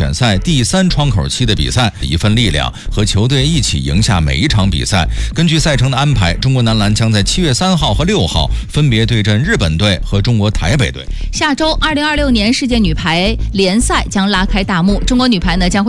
选赛第3窗口期的比赛，一份力量和球队一起赢下每一场比赛。根据赛程的安排，中国男篮将在7月3号和6号分别对阵日本队和中国台北队。 下周2026年世界女排联赛将拉开大幕，中国女排呢将会